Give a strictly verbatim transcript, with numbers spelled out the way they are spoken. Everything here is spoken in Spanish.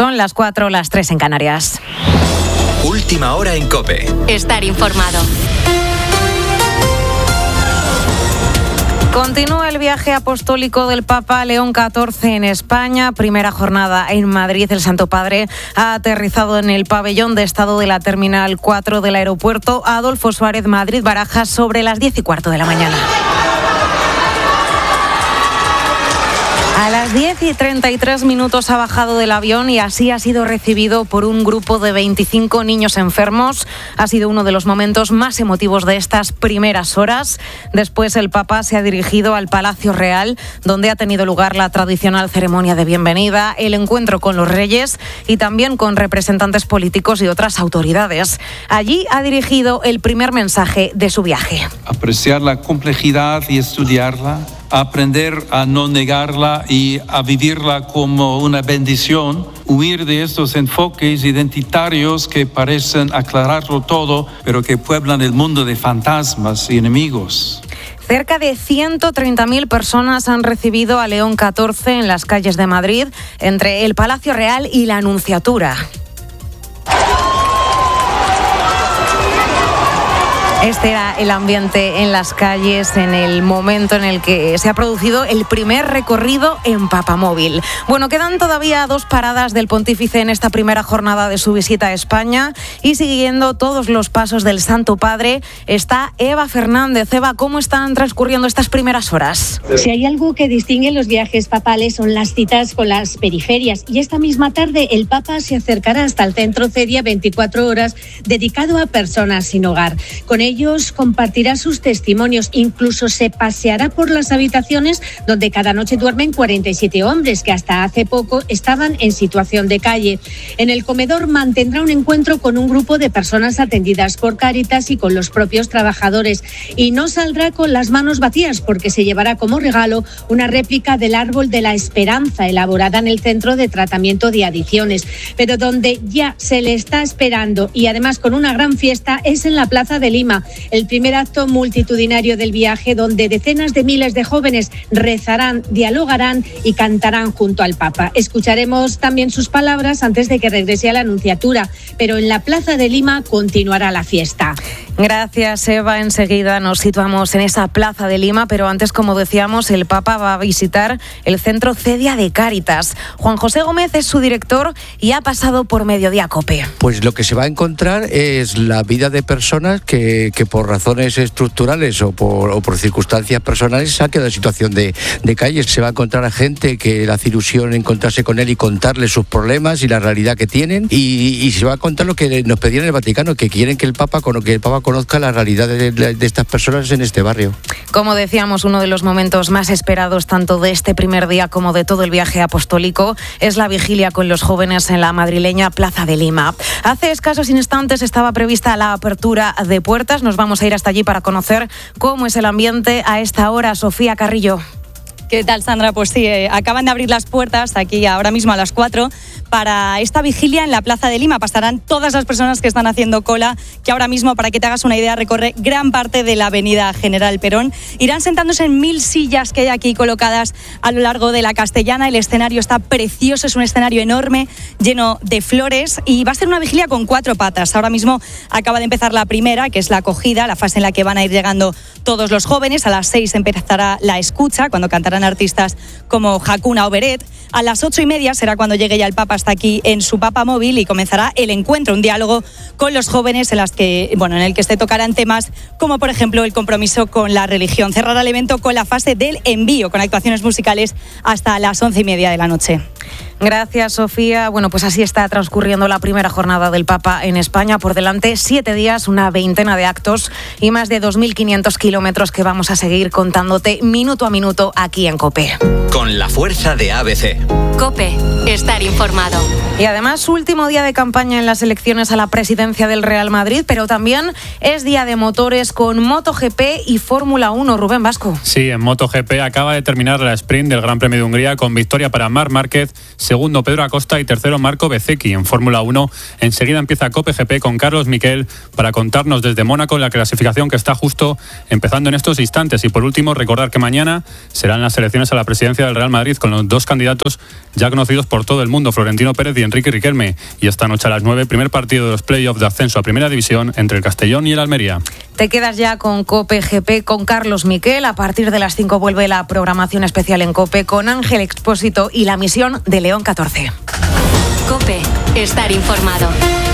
Son las cuatro, las tres en Canarias. Última hora en COPE. Estar informado. Continúa el viaje apostólico del Papa León catorce en España. Primera jornada en Madrid. El Santo Padre ha aterrizado en el pabellón de estado de la Terminal cuatro del aeropuerto Adolfo Suárez Madrid-Barajas sobre las diez y cuarto de la mañana. A las diez y treinta y tres minutos ha bajado del avión y así ha sido recibido por un grupo de veinticinco niños enfermos. Ha sido uno de los momentos más emotivos de estas primeras horas. Después el Papa se ha dirigido al Palacio Real, donde ha tenido lugar la tradicional ceremonia de bienvenida, el encuentro con los reyes y también con representantes políticos y otras autoridades. Allí ha dirigido el primer mensaje de su viaje. Apreciar la complejidad y estudiarla, aprender a no negarla y a vivirla como una bendición, huir de estos enfoques identitarios que parecen aclararlo todo, pero que pueblan el mundo de fantasmas y enemigos. Cerca de ciento treinta mil personas han recibido a León catorce en las calles de Madrid, entre el Palacio Real y la Anunciatura. Este era el ambiente en las calles en el momento en el que se ha producido el primer recorrido en Papamóvil. Bueno, quedan todavía dos paradas del pontífice en esta primera jornada de su visita a España y siguiendo todos los pasos del Santo Padre está Eva Fernández. Eva, ¿cómo están transcurriendo estas primeras horas? Si hay algo que distingue los viajes papales son las citas con las periferias y esta misma tarde el Papa se acercará hasta el centro Cedia veinticuatro horas dedicado a personas sin hogar. Con ello ellos compartirá sus testimonios, incluso se paseará por las habitaciones donde cada noche duermen cuarenta y siete hombres que hasta hace poco estaban en situación de calle. En el comedor mantendrá un encuentro con un grupo de personas atendidas por Cáritas y con los propios trabajadores y no saldrá con las manos vacías porque se llevará como regalo una réplica del Árbol de la Esperanza elaborada en el Centro de Tratamiento de Adicciones, pero donde ya se le está esperando y además con una gran fiesta es en la Plaza de Lima. El primer acto multitudinario del viaje donde decenas de miles de jóvenes rezarán, dialogarán y cantarán junto al Papa. Escucharemos también sus palabras antes de que regrese a la Anunciatura, pero en la Plaza de Lima continuará la fiesta. Gracias, Eva. Enseguida nos situamos en esa Plaza de Lima, pero antes, como decíamos, el Papa va a visitar el Centro Cedia de Cáritas. Juan José Gómez es su director y ha pasado por Mediodía COPE. Pues lo que se va a encontrar es la vida de personas que, que por razones estructurales o por, o por circunstancias personales se han quedado en situación de, de calle. Se va a encontrar a gente que le hace ilusión encontrarse con él y contarle sus problemas y la realidad que tienen y, y se va a contar lo que nos pedían en el Vaticano, que quieren que el Papa, que el Papa conozca la realidad de, de estas personas en este barrio. Como decíamos, uno de los momentos más esperados tanto de este primer día como de todo el viaje apostólico es la vigilia con los jóvenes en la madrileña Plaza de Lima. Hace escasos instantes estaba prevista la apertura de puertas. Nos vamos a ir hasta allí para conocer cómo es el ambiente a esta hora. Sofía Carrillo. ¿Qué tal, Sandra? Pues sí, eh, acaban de abrir las puertas aquí ahora mismo a las cuatro para esta vigilia en la Plaza de Lima. Pasarán todas las personas que están haciendo cola, que ahora mismo, para que te hagas una idea, recorre gran parte de la avenida General Perón. Irán sentándose en mil sillas que hay aquí colocadas a lo largo de la Castellana. El escenario está precioso, es un escenario enorme, lleno de flores y va a ser una vigilia con cuatro patas. Ahora mismo acaba de empezar la primera, que es la acogida, la fase en la que van a ir llegando todos los jóvenes. A las seis empezará la escucha, cuando cantarán artistas como Hakuna o Beret. A las ocho y media será cuando llegue ya el Papa hasta aquí en su Papamóvil y comenzará el encuentro, un diálogo con los jóvenes en las que, bueno, en el que se tocarán temas como, por ejemplo, el compromiso con la religión. Cerrará el evento con la fase del envío, con actuaciones musicales hasta las once y media de la noche. Gracias, Sofía. Bueno, pues así está transcurriendo la primera jornada del Papa en España. Por delante, siete días, una veintena de actos y más de dos mil quinientos kilómetros que vamos a seguir contándote minuto a minuto aquí en COPE. Con la fuerza de A B C. COPE, estar informado. Y además, último día de campaña en las elecciones a la presidencia del Real Madrid, pero también es día de motores con MotoGP y Fórmula uno. Rubén Vasco. Sí, en MotoGP acaba de terminar la sprint del Gran Premio de Hungría con victoria para Marc Márquez segundo Pedro Acosta y tercero Marco Bezzecchi. En Fórmula uno enseguida empieza COPE G P con Carlos Miquel para contarnos desde Mónaco la clasificación que está justo empezando en estos instantes. Y por último, recordar que mañana serán las elecciones a la presidencia del Real Madrid con los dos candidatos ya conocidos por todo el mundo, Florentino Pérez y Enrique Riquelme. Y esta noche a las nueve, primer partido de los playoffs de ascenso a Primera División entre el Castellón y el Almería. Te quedas ya con COPE G P con Carlos Miquel. A partir de las cinco vuelve la programación especial en COPE con Ángel Expósito y la misión de León catorce. COPE, estar informado.